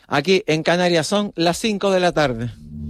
Aquí en Canarias son las 5 de la tarde.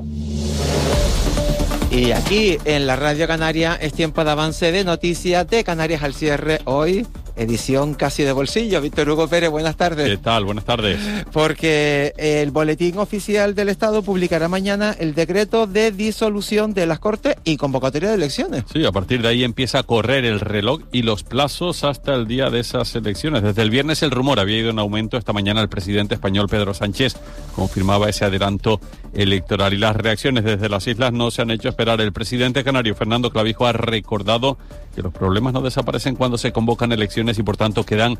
Y aquí en la Radio Canaria es tiempo de avance de noticias de Canarias al cierre. Hoy, edición casi de bolsillo. Víctor Hugo Pérez, buenas tardes. ¿Qué tal? Buenas tardes. Porque el Boletín Oficial del Estado publicará mañana el decreto de disolución de las Cortes y convocatoria de elecciones. Sí, a partir de ahí empieza a correr el reloj y los plazos hasta el día de esas elecciones. Desde el viernes el rumor había ido en aumento. Esta mañana el presidente español Pedro Sánchez confirmaba ese adelanto electoral y las reacciones desde las islas no se han hecho esperar. El presidente canario Fernando Clavijo ha recordado que los problemas no desaparecen cuando se convocan elecciones y por tanto quedan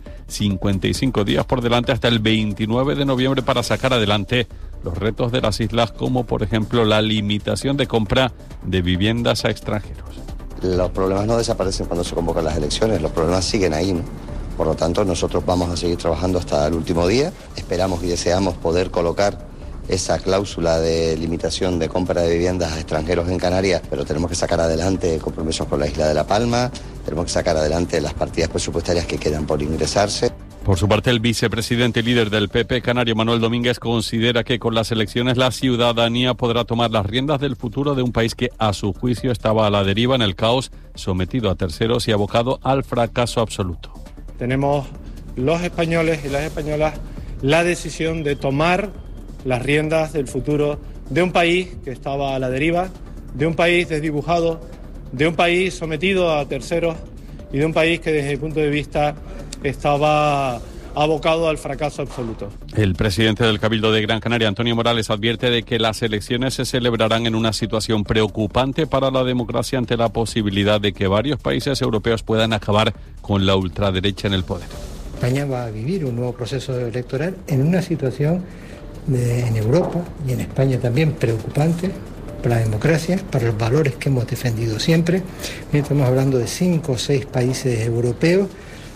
55 días por delante hasta el 29 de noviembre para sacar adelante los retos de las islas, como por ejemplo la limitación de compra de viviendas a extranjeros. Los problemas no desaparecen cuando se convocan las elecciones, los problemas siguen ahí, ¿no? Por lo tanto, nosotros vamos a seguir trabajando hasta el último día. Esperamos y deseamos poder colocar esa cláusula de limitación de compra de viviendas a extranjeros en Canarias, pero tenemos que sacar adelante compromisos con la isla de La Palma, tenemos que sacar adelante las partidas presupuestarias que quedan por ingresarse. Por su parte, el vicepresidente y líder del PP canario, Manuel Domínguez, considera que con las elecciones la ciudadanía podrá tomar las riendas del futuro de un país que, a su juicio, estaba a la deriva en el caos, sometido a terceros y abocado al fracaso absoluto. Tenemos los españoles y las españolas la decisión de tomar las riendas del futuro de un país que estaba a la deriva, de un país desdibujado, de un país sometido a terceros y de un país que desde mi punto de vista estaba abocado al fracaso absoluto. El presidente del Cabildo de Gran Canaria, Antonio Morales, advierte de que las elecciones se celebrarán en una situación preocupante para la democracia ante la posibilidad de que varios países europeos puedan acabar con la ultraderecha en el poder. España va a vivir un nuevo proceso electoral en una situación en Europa y en España también preocupante para la democracia, para los valores que hemos defendido siempre. Estamos hablando de 5 o 6 países europeos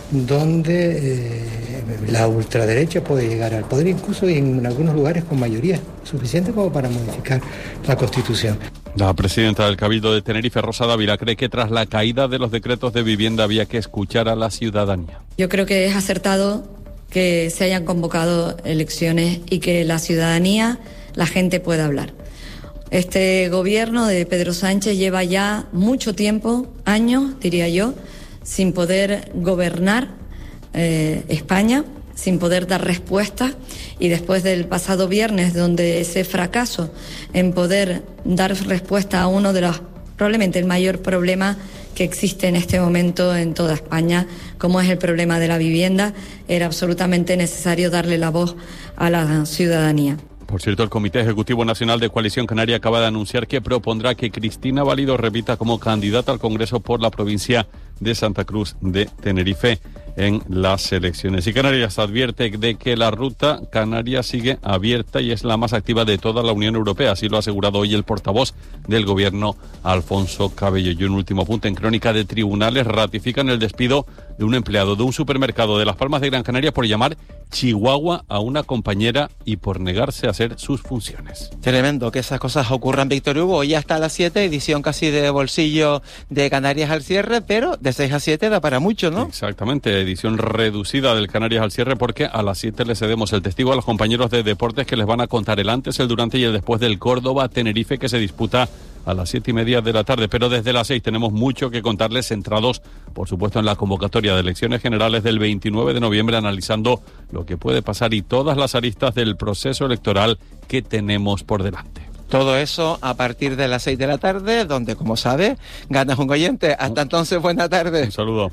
donde la ultraderecha puede llegar al poder, incluso en algunos lugares con mayoría suficiente como para modificar la Constitución. La presidenta del Cabildo de Tenerife, Rosa Dávila, cree que tras la caída de los decretos de vivienda había que escuchar a la ciudadanía. Yo creo que es acertado que se hayan convocado elecciones y que la ciudadanía, la gente pueda hablar. Este gobierno de Pedro Sánchez lleva ya mucho tiempo, años, diría yo, sin poder gobernar España, sin poder dar respuestas, y después del pasado viernes, donde ese fracaso en poder dar respuesta a uno de los, probablemente el mayor problema que existe en este momento en toda España, como es el problema de la vivienda, era absolutamente necesario darle la voz a la ciudadanía. Por cierto, el Comité Ejecutivo Nacional de Coalición Canaria acaba de anunciar que propondrá que Cristina Valido repita como candidata al Congreso por la provincia de Santa Cruz de Tenerife en las elecciones. Y Canarias advierte de que la ruta canaria sigue abierta y es la más activa de toda la Unión Europea. Así lo ha asegurado hoy el portavoz del Gobierno, Alfonso Cabello. Y un último apunte en Crónica de Tribunales: ratifican el despido de un empleado de un supermercado de Las Palmas de Gran Canaria por llamar Chihuahua a una compañera y por negarse a hacer sus funciones. Tremendo que esas cosas ocurran, Víctor Hugo. Hoy hasta las 7, edición casi de bolsillo de Canarias al cierre, pero de 6 a 7 da para mucho, ¿no? Exactamente, edición reducida del Canarias al cierre, porque a las 7 le cedemos el testigo a los compañeros de deportes que les van a contar el antes, el durante y el después del Córdoba-Tenerife, que se disputa a las 7:30 de la tarde. Pero desde las 6 tenemos mucho que contarles, centrados, por supuesto, en la convocatoria de elecciones generales del 29 de noviembre, analizando lo que puede pasar y todas las aristas del proceso electoral que tenemos por delante. Todo eso a partir de las 6 de la tarde, donde, como sabe, ganas un oyente. Hasta entonces, buena tarde. Un saludo.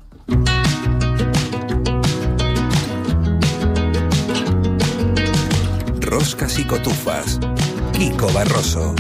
Roscas y cotufas. Kiko Barroso.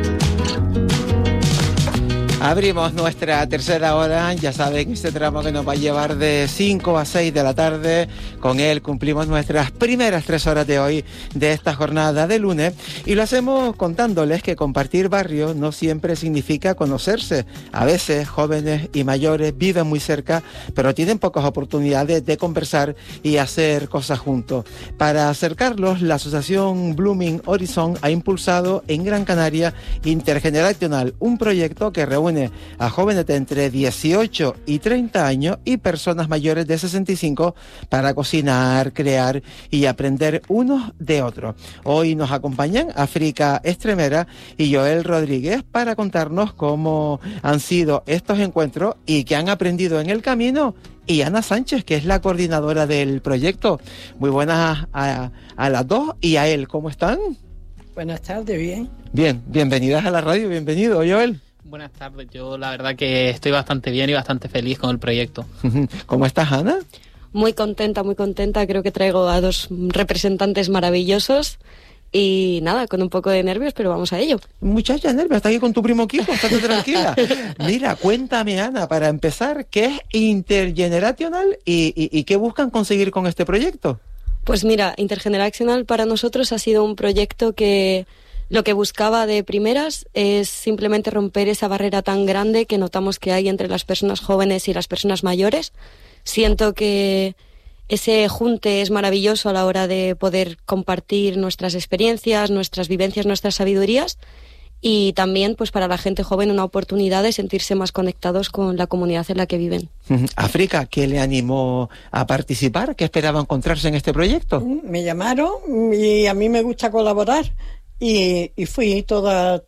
Abrimos nuestra tercera hora, ya saben, este tramo que nos va a llevar de 5 a 6 de la tarde. Con él cumplimos nuestras primeras 3 horas de hoy, de esta jornada de lunes, y lo hacemos contándoles que compartir barrio no siempre significa conocerse. A veces jóvenes y mayores viven muy cerca, pero tienen pocas oportunidades de conversar y hacer cosas juntos. Para acercarlos, la asociación Blooming Horizon ha impulsado en Gran Canaria Intergeneracional, un proyecto que reúne reúne a jóvenes de entre 18 y 30 años y personas mayores de 65 para cocinar, crear y aprender unos de otros. Hoy nos acompañan África Estremera y Joel Rodríguez para contarnos cómo han sido estos encuentros y qué han aprendido en el camino, y Ana Sánchez, que es la coordinadora del proyecto. Muy buenas a las dos y a él, ¿cómo están? Buenas tardes, bien. Bien, bienvenidas a la radio, bienvenido, Joel. Buenas tardes, yo la verdad que estoy bastante bien y bastante feliz con el proyecto. ¿Cómo estás, Ana? Muy contenta, creo que traigo a dos representantes maravillosos. Y nada, con un poco de nervios, pero vamos a ello. Muchacha, nervios, estás aquí con tu primo Kiko, estate tranquila. Mira, cuéntame, Ana, para empezar, ¿qué es Intergenerational y qué buscan conseguir con este proyecto? Pues mira, Intergenerational para nosotros ha sido un proyecto que lo que buscaba de primeras es simplemente romper esa barrera tan grande que notamos que hay entre las personas jóvenes y las personas mayores. Siento que ese junte es maravilloso a la hora de poder compartir nuestras experiencias, nuestras vivencias, nuestras sabidurías, y también pues para la gente joven una oportunidad de sentirse más conectados con la comunidad en la que viven. África, ¿qué le animó a participar? ¿Qué esperaba encontrarse en este proyecto? Me llamaron y a mí me gusta colaborar y fui toda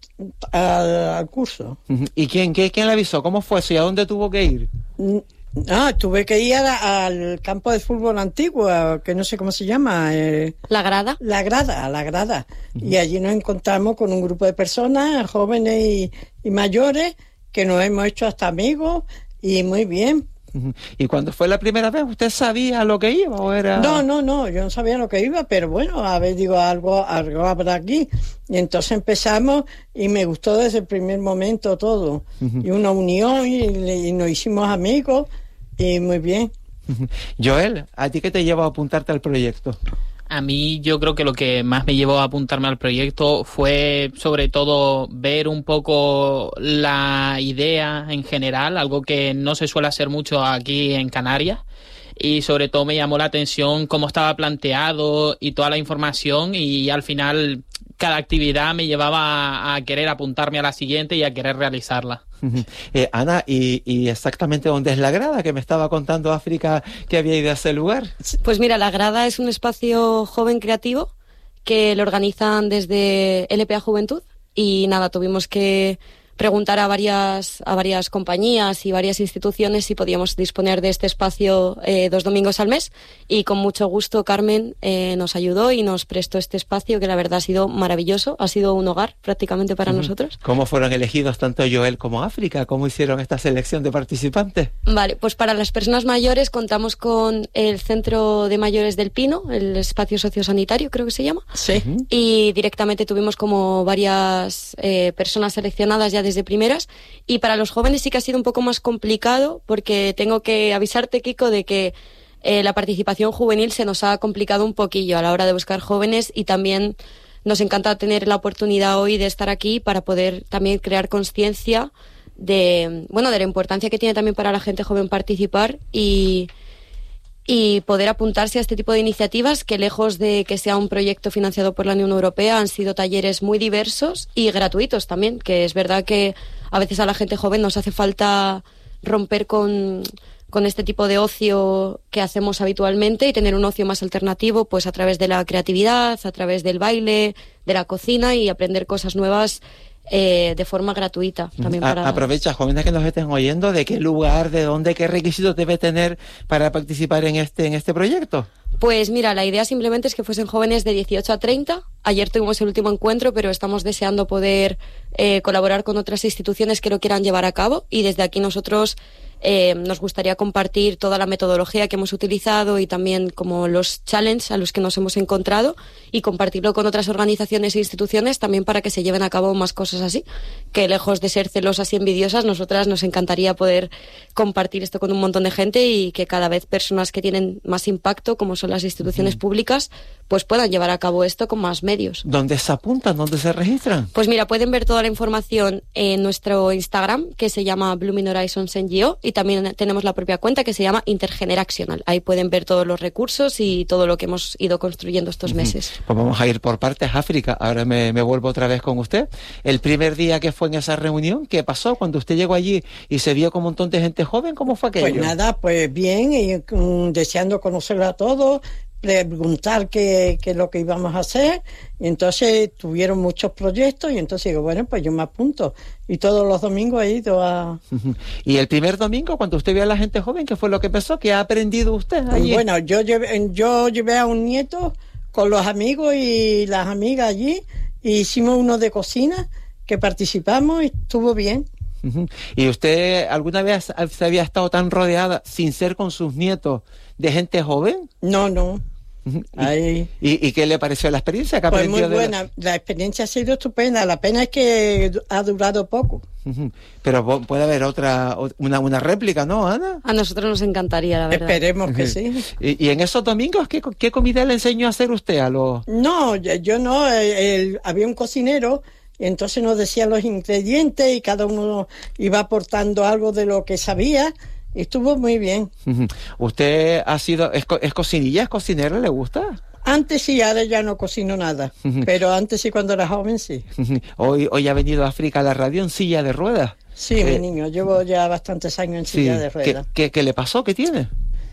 al curso. ¿Y quién le avisó? ¿Cómo fue eso y a dónde tuvo que ir? Tuve que ir al campo de fútbol antiguo, que no sé cómo se llama. ¿La grada? La grada. Y allí nos encontramos con un grupo de personas, jóvenes y mayores, que nos hemos hecho hasta amigos, y muy bien. ¿Y cuando fue la primera vez, usted sabía lo que iba o era...? No, yo no sabía lo que iba, pero bueno, a ver, digo, algo habrá aquí. Y entonces empezamos y me gustó desde el primer momento todo. Y una unión y nos hicimos amigos y muy bien. Joel, ¿a ti qué te llevó a apuntarte al proyecto? A mí yo creo que lo que más me llevó a apuntarme al proyecto fue sobre todo ver un poco la idea en general, algo que no se suele hacer mucho aquí en Canarias, y sobre todo me llamó la atención cómo estaba planteado y toda la información, y al final cada actividad me llevaba a querer apuntarme a la siguiente y a querer realizarla. Ana, ¿y exactamente dónde es la grada que me estaba contando África que había ido a ese lugar? Pues mira, la grada es un espacio joven creativo que lo organizan desde LPA Juventud, y nada, tuvimos que preguntar a varias compañías y varias instituciones si podíamos disponer de este espacio 2 domingos al mes, y con mucho gusto Carmen nos ayudó y nos prestó este espacio, que la verdad ha sido maravilloso, ha sido un hogar prácticamente para nosotros. ¿Cómo fueron elegidos tanto Joel como África? ¿Cómo hicieron esta selección de participantes? Vale, pues para las personas mayores contamos con el Centro de Mayores del Pino, el espacio sociosanitario creo que se llama. Sí. Y directamente tuvimos como varias personas seleccionadas ya desde primeras, y para los jóvenes sí que ha sido un poco más complicado, porque tengo que avisarte, Kiko, de que la participación juvenil se nos ha complicado un poquillo a la hora de buscar jóvenes, y también nos encanta tener la oportunidad hoy de estar aquí para poder también crear conciencia de la importancia que tiene también para la gente joven participar y poder apuntarse a este tipo de iniciativas, que lejos de que sea un proyecto financiado por la Unión Europea, han sido talleres muy diversos y gratuitos también, que es verdad que a veces a la gente joven nos hace falta romper con este tipo de ocio que hacemos habitualmente y tener un ocio más alternativo, pues a través de la creatividad, a través del baile, de la cocina, y aprender cosas nuevas de forma gratuita también. Aprovecha, jóvenes que nos estén oyendo, ¿de qué lugar, de dónde, qué requisitos debe tener para participar en este proyecto? Pues mira, la idea simplemente es que fuesen jóvenes de 18 a 30. Ayer tuvimos el último encuentro, pero estamos deseando poder colaborar con otras instituciones que lo quieran llevar a cabo, y desde aquí nosotros nos gustaría compartir toda la metodología que hemos utilizado y también como los challenges a los que nos hemos encontrado, y compartirlo con otras organizaciones e instituciones también para que se lleven a cabo más cosas así, que lejos de ser celosas y envidiosas, nosotras nos encantaría poder compartir esto con un montón de gente, y que cada vez personas que tienen más impacto, como son las instituciones públicas, pues puedan llevar a cabo esto con más medios. ¿Dónde se apuntan? ¿Dónde se registran? Pues mira, pueden ver toda la información en nuestro Instagram, que se llama Blooming Horizons NGO, y también tenemos la propia cuenta que se llama Intergenerational. Ahí pueden ver todos los recursos y todo lo que hemos ido construyendo estos meses. Pues vamos a ir por partes. África, ahora me vuelvo otra vez con usted. El primer día que fue en esa reunión, ¿qué pasó cuando usted llegó allí y se vio con un montón de gente joven? ¿Cómo fue aquello? Pues nada, pues bien, y deseando conocerlo a todos, preguntar qué es lo que íbamos a hacer, y entonces tuvieron muchos proyectos y entonces digo, bueno, pues yo me apunto, y todos los domingos he ido a... Y el primer domingo, cuando usted vio a la gente joven, ¿qué fue lo que pensó? ¿Qué ha aprendido usted allí? Bueno, yo llevé a un nieto con los amigos y las amigas allí, y hicimos uno de cocina, que participamos y estuvo bien. ¿Y usted alguna vez se había estado tan rodeada, sin ser con sus nietos, de gente joven? No. ¿Y qué le pareció la experiencia? Pues muy buena, la experiencia ha sido estupenda, la pena es que ha durado poco. Pero puede haber una réplica, ¿no, Ana? A nosotros nos encantaría, la verdad. Esperemos que sí. ¿Y en esos domingos qué comida le enseñó a hacer usted a los...? No, yo no, había un cocinero, y entonces nos decía los ingredientes y cada uno iba aportando algo de lo que sabía. Estuvo muy bien. ¿Usted es cocinilla, es cocinera, le gusta? Antes sí, ahora ya no cocino nada. Pero antes sí, cuando era joven, sí. Hoy ha venido a África a la radio en silla de ruedas. Sí, mi niño, llevo ya bastantes años en silla de ruedas. ¿Qué le pasó? ¿Qué tiene?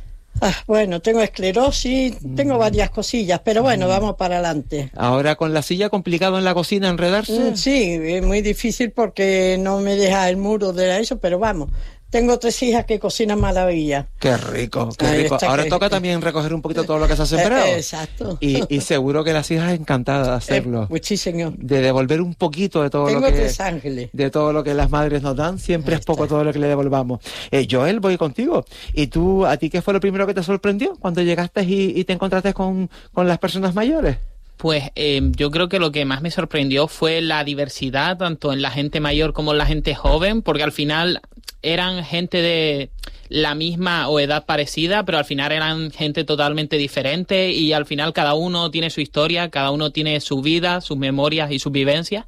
Bueno, tengo esclerosis, tengo varias cosillas, pero bueno, vamos para adelante. Ahora con la silla, complicado en la cocina enredarse. Sí, es muy difícil porque no me deja el muro de eso, pero vamos. Tengo 3 hijas que cocinan maravilla. Qué rico, qué rico. Ahora toca también recoger un poquito todo lo que se ha sembrado. Exacto. Y seguro que las hijas encantadas de hacerlo. Muchísimo. De devolver un poquito de todo lo que... Tengo 3 ángeles. De todo lo que las madres nos dan, siempre es poco todo lo que le devolvamos. Joel, voy contigo. ¿Y a ti qué fue lo primero que te sorprendió cuando llegaste y te encontraste con las personas mayores? Pues yo creo que lo que más me sorprendió fue la diversidad, tanto en la gente mayor como en la gente joven, porque al final eran gente de la misma o edad parecida, pero al final eran gente totalmente diferente y al final cada uno tiene su historia, cada uno tiene su vida, sus memorias y sus vivencias.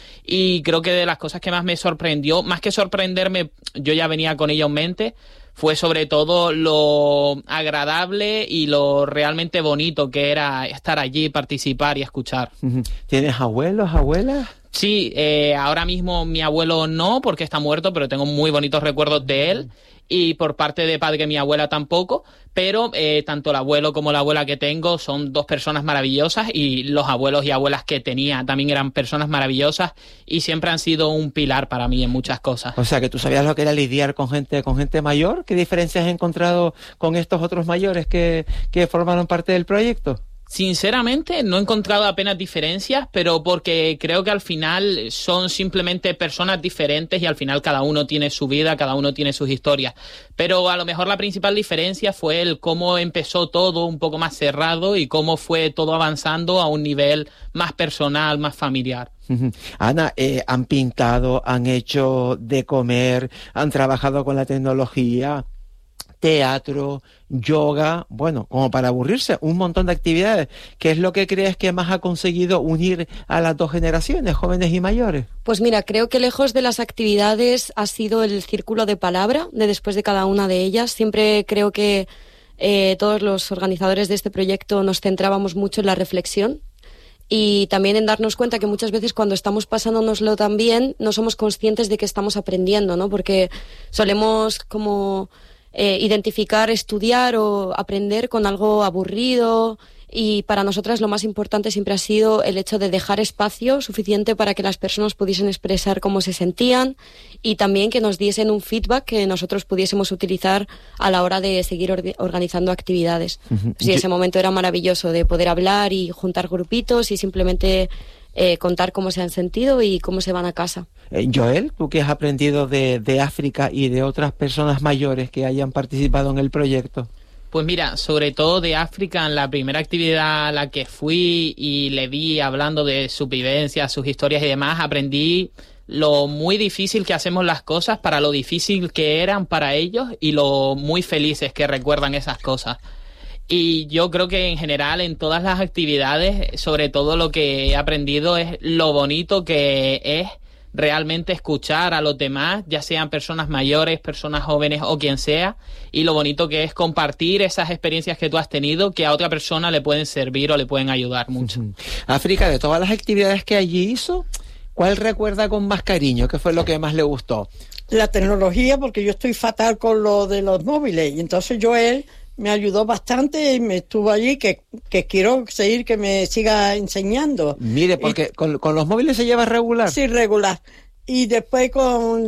Y creo que de las cosas que más me sorprendió, más que sorprenderme, yo ya venía con ello en mente, fue sobre todo lo agradable y lo realmente bonito que era estar allí, participar y escuchar. ¿Tienes abuelos, abuelas? Sí, ahora mismo mi abuelo no, porque está muerto, pero tengo muy bonitos recuerdos de él. Y por parte de padre mi abuela tampoco, pero tanto el abuelo como la abuela que tengo son 2 personas maravillosas y los abuelos y abuelas que tenía también eran personas maravillosas y siempre han sido un pilar para mí en muchas cosas. O sea, que tú sabías lo que era lidiar con gente mayor. ¿Qué diferencias has encontrado con estos otros mayores que formaron parte del proyecto? Sinceramente, no he encontrado apenas diferencias, pero porque creo que al final son simplemente personas diferentes y al final cada uno tiene su vida, cada uno tiene sus historias. Pero a lo mejor la principal diferencia fue el cómo empezó todo un poco más cerrado y cómo fue todo avanzando a un nivel más personal, más familiar. Ana, han pintado, han hecho de comer, han trabajado con la tecnología, teatro, yoga, bueno, como para aburrirse, un montón de actividades. ¿Qué es lo que crees que más ha conseguido unir a las 2 generaciones, jóvenes y mayores? Pues mira, creo que lejos de las actividades ha sido el círculo de palabra de después de cada una de ellas. Siempre creo que todos los organizadores de este proyecto nos centrábamos mucho en la reflexión y también en darnos cuenta que muchas veces cuando estamos pasándonoslo tan bien no somos conscientes de que estamos aprendiendo, ¿no? Porque solemos como identificar, estudiar o aprender con algo aburrido y para nosotras lo más importante siempre ha sido el hecho de dejar espacio suficiente para que las personas pudiesen expresar cómo se sentían y también que nos diesen un feedback que nosotros pudiésemos utilizar a la hora de seguir organizando actividades. Sí, ese momento era maravilloso de poder hablar y juntar grupitos y simplemente contar cómo se han sentido y cómo se van a casa. Joel, ¿tú qué has aprendido de África y de otras personas mayores que hayan participado en el proyecto? Pues mira, sobre todo de África, en la primera actividad a la que fui y le vi hablando de sus vivencias, sus historias y demás, aprendí lo muy difícil que hacemos las cosas para lo difícil que eran para ellos y lo muy felices que recuerdan esas cosas. Y yo creo que en general en todas las actividades, sobre todo lo que he aprendido es lo bonito que es realmente escuchar a los demás, ya sean personas mayores, personas jóvenes o quien sea, y lo bonito que es compartir esas experiencias que tú has tenido, que a otra persona le pueden servir o le pueden ayudar mucho. África, de todas las actividades que allí hizo, ¿cuál recuerda con más cariño? ¿Qué fue lo que más le gustó? La tecnología, porque yo estoy fatal con lo de los móviles, y entonces él me ayudó bastante y me estuvo allí, que quiero seguir, que me siga enseñando. Mire, porque con los móviles se lleva regular. Sí, regular. Y después con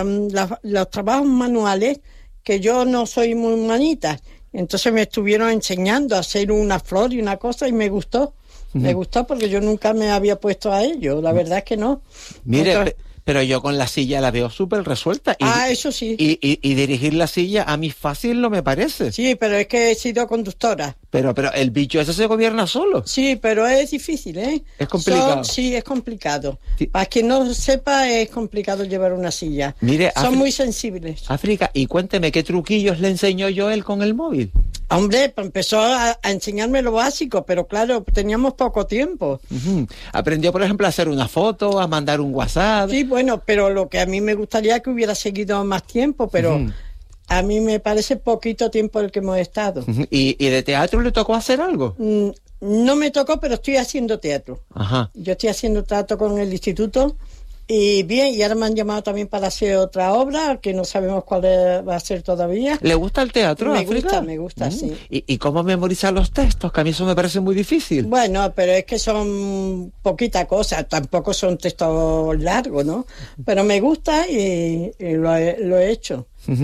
los trabajos manuales, que yo no soy muy manita, entonces me estuvieron enseñando a hacer una flor y una cosa, y me gustó. Me gustó porque yo nunca me había puesto a ello, la verdad es que no. Mire, entonces, pero yo con la silla la veo súper resuelta. Eso sí. Y dirigir la silla a mí fácil no me parece. Sí, pero es que he sido conductora. Pero el bicho ese se gobierna solo. Sí, pero es difícil, ¿eh? Es complicado. Sí, es complicado. Sí. Para quien no sepa, es complicado llevar una silla. Mire, son muy sensibles. África, y cuénteme, ¿qué truquillos le enseñó él con el móvil? Hombre, empezó a enseñarme lo básico, pero claro, teníamos poco tiempo. Aprendió, por ejemplo, a hacer una foto, a mandar un WhatsApp. Sí, bueno, pero lo que a mí me gustaría que hubiera seguido más tiempo, pero a mí me parece poquito tiempo el que hemos estado. ¿Y de teatro le tocó hacer algo? No me tocó, pero estoy haciendo teatro. Ajá. Yo estoy haciendo teatro con el instituto. Y bien, y ahora me han llamado también para hacer otra obra, que no sabemos cuál va a ser todavía. ¿Le gusta el teatro, África? Me gusta, sí. ¿Y cómo memorizar los textos? Que a mí eso me parece muy difícil. Bueno, pero es que son poquita cosa, tampoco son textos largos, ¿no? Pero me gusta y lo he hecho.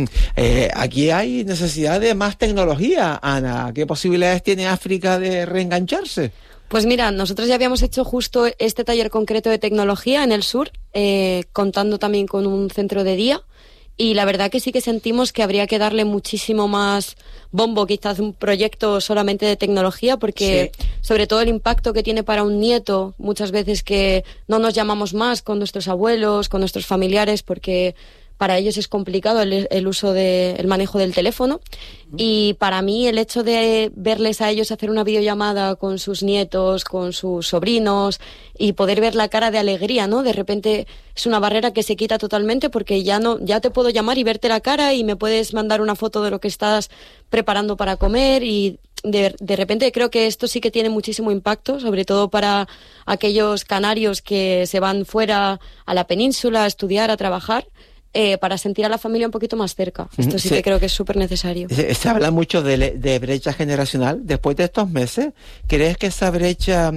Aquí hay necesidad de más tecnología, Ana. ¿Qué posibilidades tiene África de reengancharse? Pues mira, nosotros ya habíamos hecho justo este taller concreto de tecnología en el sur, contando también con un centro de día, y la verdad que sí que sentimos que habría que darle muchísimo más bombo, quizás un proyecto solamente de tecnología, porque sobre todo el impacto que tiene para un nieto, muchas veces que no nos llamamos más con nuestros abuelos, con nuestros familiares, porque para ellos es complicado el uso el manejo del teléfono, y para mí el hecho de verles a ellos hacer una videollamada con sus nietos, con sus sobrinos, y poder ver la cara de alegría, ¿no? De repente es una barrera que se quita totalmente, porque ya te puedo llamar y verte la cara y me puedes mandar una foto de lo que estás preparando para comer, y de repente creo que esto sí que tiene muchísimo impacto, sobre todo para aquellos canarios que se van fuera a la península a estudiar, a trabajar, para sentir a la familia un poquito más cerca. Esto sí que creo que es súper necesario. Se habla mucho de brecha generacional. Después de estos meses, ¿crees que esa brecha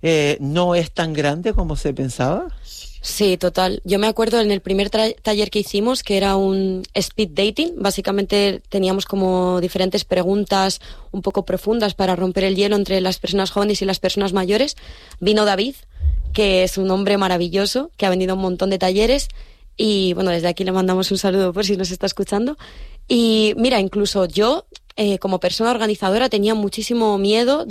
no es tan grande como se pensaba? Sí, total. Yo me acuerdo en el primer taller que hicimos, que era un speed dating. Básicamente teníamos como diferentes preguntas un poco profundas para romper el hielo entre las personas jóvenes y las personas mayores. Vino David, que es un hombre maravilloso, que ha venido a un montón de talleres. Y bueno, desde aquí le mandamos un saludo por si nos está escuchando. Y mira, incluso yo, como persona organizadora, tenía muchísimo miedo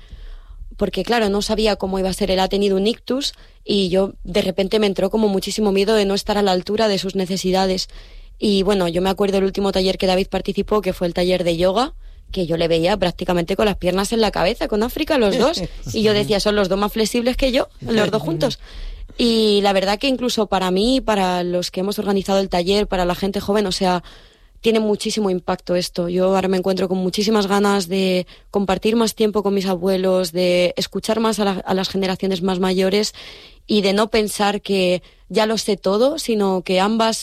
porque claro, no sabía cómo iba a ser. Él ha tenido un ictus y yo de repente me entró como muchísimo miedo de no estar a la altura de sus necesidades. Y bueno, yo me acuerdo del último taller que David participó, que fue el taller de yoga, que yo le veía prácticamente con las piernas en la cabeza, con África, los dos. Y yo decía, son los dos más flexibles que yo, los dos juntos. Y la verdad que incluso para mí, para los que hemos organizado el taller, para la gente joven, o sea, tiene muchísimo impacto esto. Yo ahora me encuentro con muchísimas ganas de compartir más tiempo con mis abuelos, de escuchar más a las generaciones más mayores y de no pensar que ya lo sé todo, sino que ambos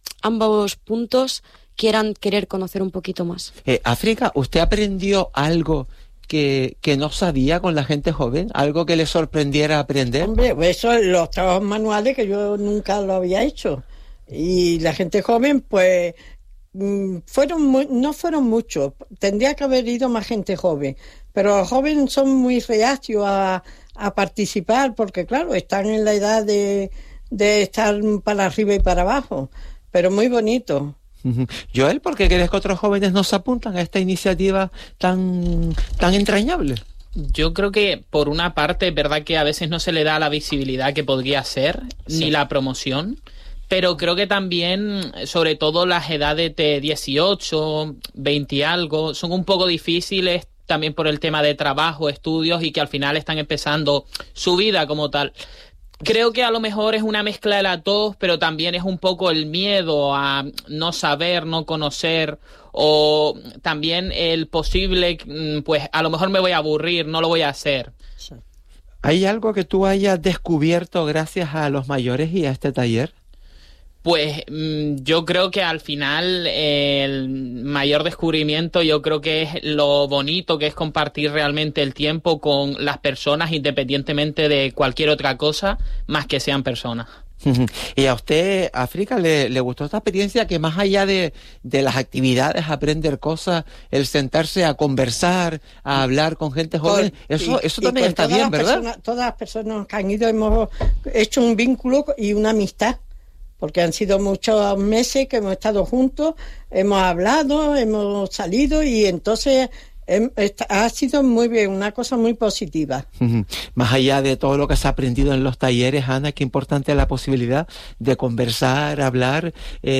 puntos quieran querer conocer un poquito más. África, ¿usted aprendió algo que no sabía con la gente joven? ¿Algo que le sorprendiera aprender? Hombre, eso, los trabajos manuales que yo nunca lo había hecho. Y la gente joven, pues, no fueron muchos. Tendría que haber ido más gente joven. Pero los jóvenes son muy reacios a participar, porque claro, están en la edad de estar para arriba y para abajo. Pero muy bonito. Joel, ¿por qué crees que otros jóvenes no se apuntan a esta iniciativa tan entrañable? Yo creo que por una parte es verdad que a veces no se le da la visibilidad que podría ser, ni la promoción, pero creo que también, sobre todo las edades de 18, 20 y algo, son un poco difíciles también por el tema de trabajo, estudios, y que al final están empezando su vida como tal. Creo que a lo mejor es una mezcla de las dos, pero también es un poco el miedo a no saber, no conocer, o también el posible, pues a lo mejor me voy a aburrir, no lo voy a hacer. ¿Hay algo que tú hayas descubierto gracias a los mayores y a este taller? Pues yo creo que al final el mayor descubrimiento yo creo que es lo bonito que es compartir realmente el tiempo con las personas independientemente de cualquier otra cosa, más que sean personas. ¿Y a usted, África, le gustó esta experiencia que más allá de las actividades, aprender cosas, el sentarse a conversar, a hablar con gente joven, eso también está bien, ¿verdad? Todas las personas que han ido hemos hecho un vínculo y una amistad. Porque han sido muchos meses que hemos estado juntos, hemos hablado, hemos salido y entonces ha sido muy bien, una cosa muy positiva. Más allá de todo lo que se ha aprendido en los talleres, Ana, qué importante es la posibilidad de conversar, hablar,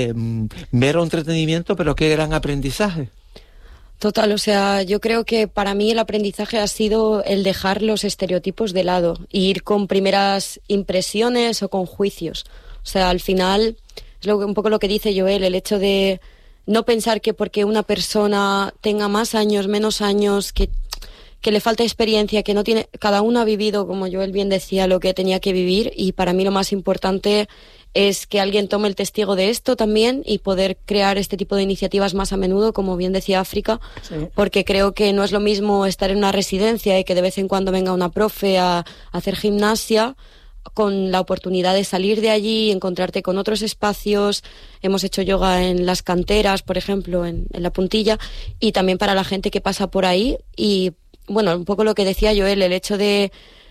mero entretenimiento, pero qué gran aprendizaje. Total, o sea, yo creo que para mí el aprendizaje ha sido el dejar los estereotipos de lado e ir con primeras impresiones o con juicios. O sea, al final, es un poco lo que dice Joel, el hecho de no pensar que porque una persona tenga más años, menos años, que le falta experiencia, que no tiene, cada uno ha vivido, como Joel bien decía, lo que tenía que vivir, y para mí lo más importante es que alguien tome el testigo de esto también y poder crear este tipo de iniciativas más a menudo, como bien decía África, sí. Porque creo que no es lo mismo estar en una residencia y que de vez en cuando venga una profe a hacer gimnasia, con la oportunidad de salir de allí, encontrarte con otros espacios. Hemos hecho yoga en las canteras, por ejemplo, en la Puntilla, y también para la gente que pasa por ahí. Y bueno, un poco lo que decía Joel, el hecho de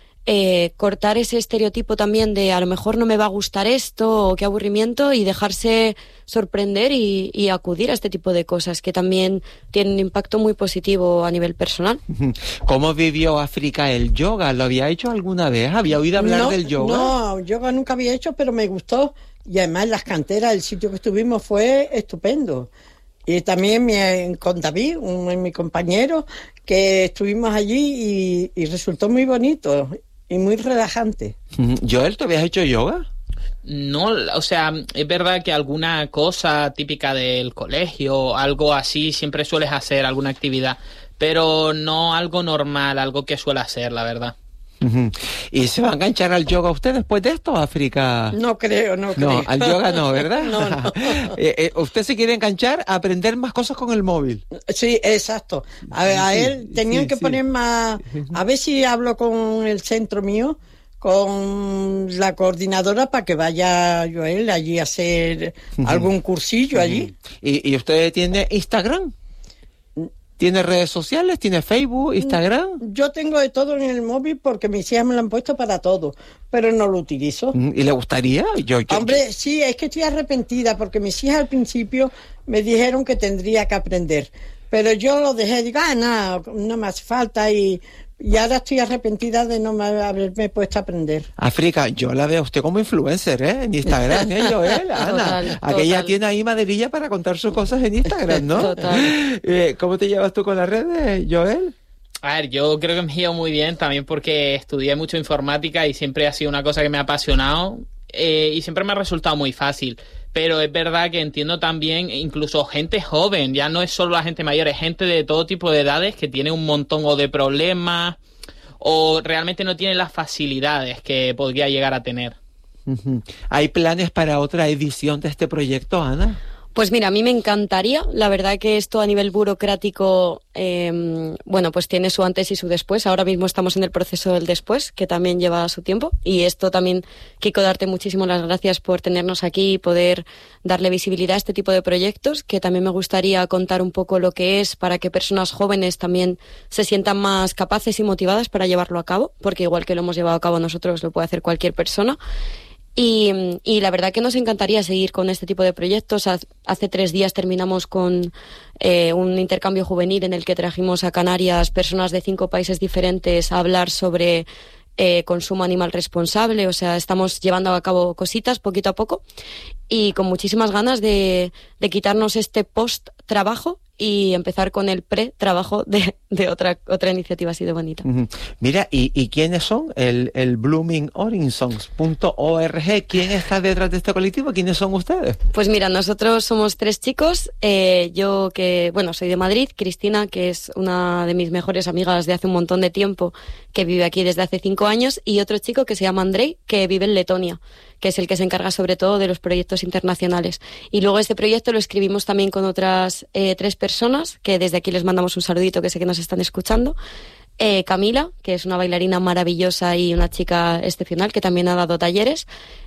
cortar ese estereotipo también de a lo mejor no me va a gustar esto o qué aburrimiento, y dejarse sorprender y acudir a este tipo de cosas que también tienen un impacto muy positivo a nivel personal. ¿Cómo vivió África el yoga? ¿Lo había hecho alguna vez? ¿Había oído hablar del yoga? No, yoga nunca había hecho, pero me gustó, y además las canteras, el sitio que estuvimos fue estupendo. Y también con David, mi compañero, que estuvimos allí y resultó muy bonito y muy relajante. Joel, ¿tú habías hecho yoga? No, o sea, es verdad que alguna cosa típica del colegio, algo así, siempre sueles hacer alguna actividad, pero no algo normal, algo que suele hacer, la verdad. ¿Y se va a enganchar al yoga usted después de esto, África? No creo. No, al yoga no, ¿verdad? No. ¿Usted se quiere enganchar a aprender más cosas con el móvil? Sí, exacto. A él tenían que poner más... A ver si hablo con el centro mío, con la coordinadora, para que vaya Joel allí a hacer algún cursillo allí. ¿Y usted tiene Instagram? ¿Tiene redes sociales? ¿Tiene Facebook, Instagram? Yo tengo de todo en el móvil porque mis hijas me lo han puesto para todo, pero no lo utilizo. ¿Y le gustaría? Hombre, sí, es que estoy arrepentida porque mis hijas al principio me dijeron que tendría que aprender, pero yo lo dejé, digo, no me hace falta, y ahora estoy arrepentida de no haberme puesto a aprender. África, yo la veo a usted como influencer, en Instagram, Joel, Ana. Aquella tiene ahí maderilla para contar sus cosas en Instagram, ¿no? Total. ¿Cómo te llevas tú con las redes, Joel? A ver, yo creo que me llevo muy bien también porque estudié mucho informática y siempre ha sido una cosa que me ha apasionado, y siempre me ha resultado muy fácil. Pero es verdad que entiendo también incluso gente joven, ya no es solo la gente mayor, es gente de todo tipo de edades que tiene un montón o de problemas o realmente no tiene las facilidades que podría llegar a tener. ¿Hay planes para otra edición de este proyecto, Ana? Pues mira, a mí me encantaría. La verdad que esto a nivel burocrático, pues tiene su antes y su después. Ahora mismo estamos en el proceso del después, que también lleva su tiempo. Y esto también, Kiko, darte muchísimas las gracias por tenernos aquí y poder darle visibilidad a este tipo de proyectos, que también me gustaría contar un poco lo que es para que personas jóvenes también se sientan más capaces y motivadas para llevarlo a cabo, porque igual que lo hemos llevado a cabo nosotros, lo puede hacer cualquier persona. Y la verdad que nos encantaría seguir con este tipo de proyectos. Hace 3 días terminamos con un intercambio juvenil en el que trajimos a Canarias personas de 5 países diferentes a hablar sobre consumo animal responsable. O sea, estamos llevando a cabo cositas poquito a poco y con muchísimas ganas de quitarnos este post-trabajo y empezar con el pre-trabajo de otra iniciativa así de bonita. Mira, ¿y quiénes son? El bloominghorizons.org. ¿Quién está detrás de este colectivo? ¿Quiénes son ustedes? Pues mira, nosotros somos 3 chicos. Yo que, soy de Madrid, Cristina, que es una de mis mejores amigas de hace un montón de tiempo, que vive aquí desde hace 5 años, y otro chico que se llama Andrei, que vive en Letonia, que es el que se encarga sobre todo de los proyectos internacionales. Y luego este proyecto lo escribimos también con otras 3 personas, que desde aquí les mandamos un saludito, que sé que nos están escuchando. Camila, que es una bailarina maravillosa y una chica excepcional, que también ha dado talleres.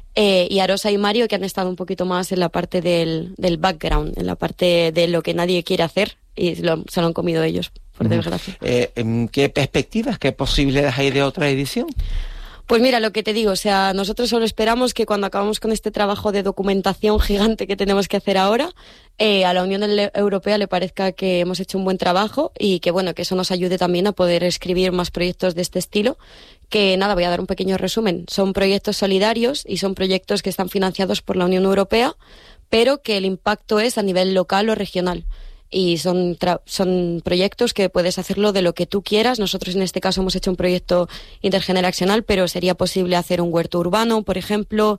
Y Arosa y Mario, que han estado un poquito más en la parte del background, en la parte de lo que nadie quiere hacer, y se lo han comido ellos, por desgracia. ¿Qué perspectivas, qué posibilidades hay de otra edición? Pues mira, lo que te digo, nosotros solo esperamos que cuando acabamos con este trabajo de documentación gigante que tenemos que hacer ahora, a la Unión Europea le parezca que hemos hecho un buen trabajo y que que eso nos ayude también a poder escribir más proyectos de este estilo. Que nada, voy a dar un pequeño resumen. Son proyectos solidarios y son proyectos que están financiados por la Unión Europea, pero que el impacto es a nivel local o regional. Y son proyectos que puedes hacerlo de lo que tú quieras. Nosotros en este caso hemos hecho un proyecto intergeneracional, pero sería posible hacer un huerto urbano, por ejemplo,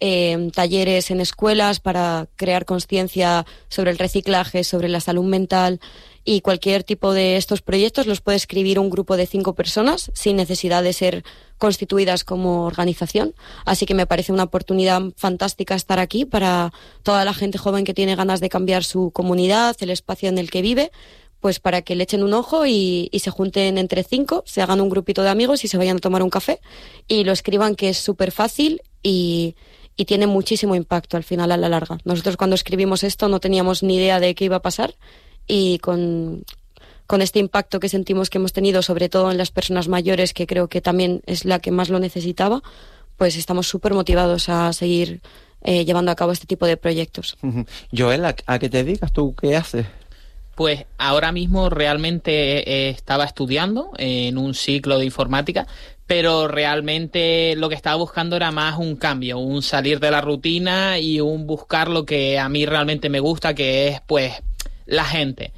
talleres en escuelas para crear conciencia sobre el reciclaje, sobre la salud mental, y cualquier tipo de estos proyectos los puede escribir un grupo de 5 personas sin necesidad de ser constituidas como organización. Así que me parece una oportunidad fantástica estar aquí para toda la gente joven que tiene ganas de cambiar su comunidad, el espacio en el que vive, pues para que le echen un ojo y se junten entre 5, se hagan un grupito de amigos y se vayan a tomar un café y lo escriban, que es súper fácil y tiene muchísimo impacto al final, a la larga. Nosotros cuando escribimos esto no teníamos ni idea de qué iba a pasar, y con este impacto que sentimos que hemos tenido, sobre todo en las personas mayores, que creo que también es la que más lo necesitaba, pues estamos súper motivados a seguir llevando a cabo este tipo de proyectos. Joel, ¿a qué te dedicas? ¿Tú qué haces? Pues ahora mismo realmente estaba estudiando en un ciclo de informática, pero realmente lo que estaba buscando era más un cambio, un salir de la rutina y un buscar lo que a mí realmente me gusta, que es pues la gente.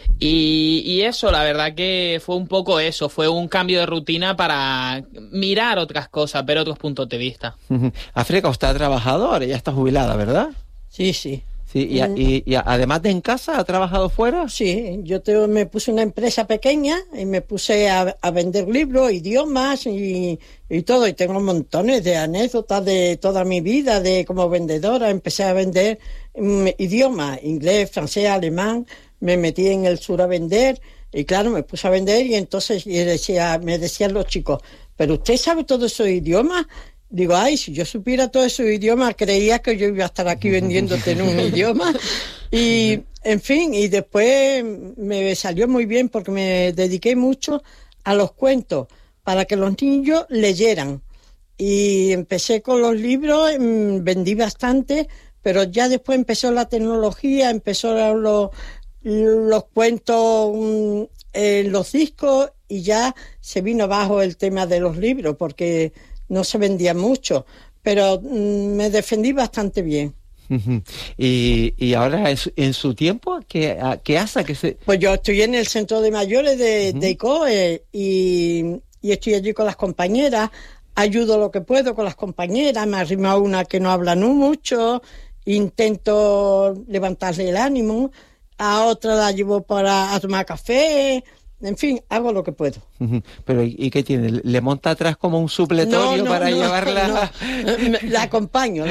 Y eso, la verdad que fue un poco eso, fue un cambio de rutina para mirar otras cosas, ver otros puntos de vista. África, usted ha trabajado, ahora ya está jubilada, ¿verdad? Sí, sí. Sí, y además de en casa, ¿ha trabajado fuera? Sí, me puse una empresa pequeña y me puse a vender libros, idiomas y todo. Y tengo montones de anécdotas de toda mi vida de como vendedora. Empecé a vender idiomas, inglés, francés, alemán. Me metí en el sur a vender y claro, me puse a vender y entonces me decían los chicos, ¿pero usted sabe todos esos idiomas? Digo, si yo supiera todos esos idiomas, creía que yo iba a estar aquí vendiéndote en un idioma. Y, en fin, y después me salió muy bien porque me dediqué mucho a los cuentos para que los niños leyeran. Y empecé con los libros, vendí bastante, pero ya después empezó la tecnología, empezó los cuentos en los discos y ya se vino abajo el tema de los libros porque no se vendía mucho, pero me defendí bastante bien. Y ahora en su tiempo, ¿qué hace? Pues yo estoy en el centro de mayores de ICOE y estoy allí con las compañeras, ayudo lo que puedo con las compañeras, me arrima una que no habla mucho, intento levantarle el ánimo, a otra la llevo a tomar café. En fin, hago lo que puedo. Pero ¿y qué tiene? ¿Le monta atrás como un supletorio para llevarla? No. La acompaño.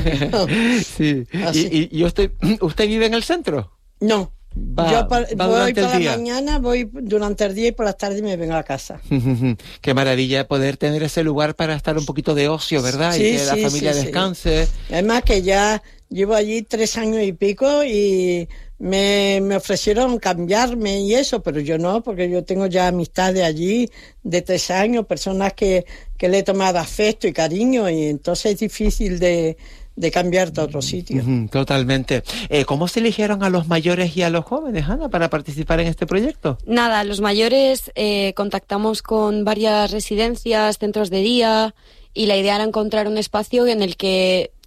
Sí. ¿Y usted vive en el centro? No. Yo voy por la día. mañana, voy durante el día y por las tardes me vengo a casa. Qué maravilla poder tener ese lugar para estar un poquito de ocio, ¿verdad? Sí, y que la familia descanse. Sí. Además que ya llevo allí 3 años y pico y me ofrecieron cambiarme y eso, pero yo no, porque yo tengo ya amistades allí de 3 años, personas que le he tomado afecto y cariño, y entonces es difícil de cambiarte a otro sitio. Totalmente. ¿Cómo se eligieron a los mayores y a los jóvenes, Ana, para participar en este proyecto? Nada, los mayores contactamos con varias residencias, centros de día, y la idea era encontrar un espacio en el que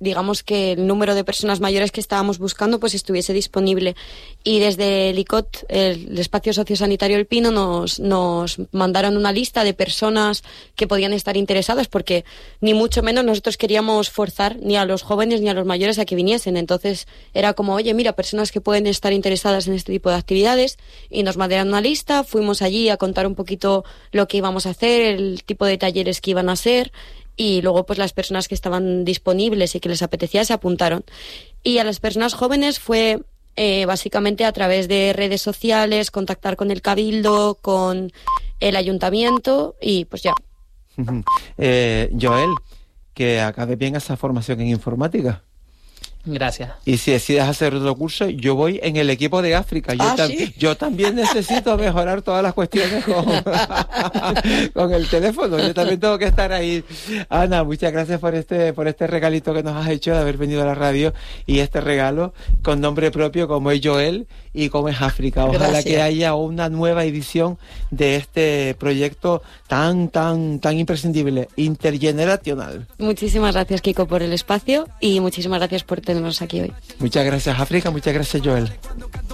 digamos que el número de personas mayores que estábamos buscando pues estuviese disponible. Y desde el ICOT, el Espacio Sociosanitario El Pino, nos mandaron una lista de personas que podían estar interesadas, porque ni mucho menos nosotros queríamos forzar ni a los jóvenes ni a los mayores a que viniesen. Entonces era como, oye, mira, personas que pueden estar interesadas en este tipo de actividades, y nos mandaron una lista. Fuimos allí a contar un poquito lo que íbamos a hacer, el tipo de talleres que iban a ser, y luego pues las personas que estaban disponibles y que les apetecía se apuntaron. Y a las personas jóvenes fue básicamente a través de redes sociales, contactar con el Cabildo, con el Ayuntamiento, y pues ya. Joel, que acabe bien esa formación en informática. Gracias. Y si decides hacer otro curso, yo voy en el equipo de África. Yo también necesito mejorar todas las cuestiones con el teléfono. Yo también tengo que estar ahí. Ana, muchas gracias por este regalito que nos has hecho de haber venido a la radio, y este regalo con nombre propio, como es Joel y como es África. Ojalá que haya una nueva edición de este proyecto tan imprescindible, intergeneracional. Muchísimas gracias, Kiko, por el espacio, y muchísimas gracias por tenernos aquí hoy. Muchas gracias, África. Muchas gracias, Joel.